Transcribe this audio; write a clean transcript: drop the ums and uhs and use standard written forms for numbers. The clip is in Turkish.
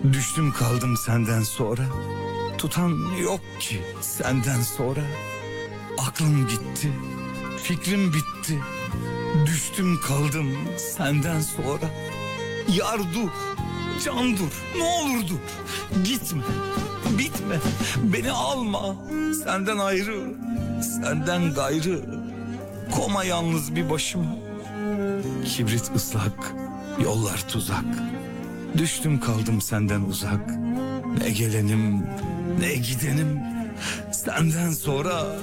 Düştüm kaldım senden sonra, tutan yok ki senden sonra. Aklım gitti, fikrim bitti. Düştüm kaldım senden sonra. Yar dur, can dur, ne olur dur. Gitme, bitme, beni alma. Senden ayrı, senden gayrı. Koma yalnız bir başıma. Kibrit ıslak, yollar tuzak. Düştüm kaldım senden uzak. Ne gelenim, ne gidenim. Senden sonra